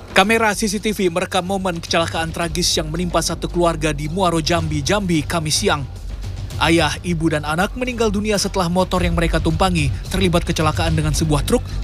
Kamera CCTV merekam momen kecelakaan tragis yang menimpa satu keluarga di Muaro Jambi, Kamis siang. Ayah, ibu, dan anak meninggal dunia setelah motor yang mereka tumpangi terlibat kecelakaan dengan sebuah truk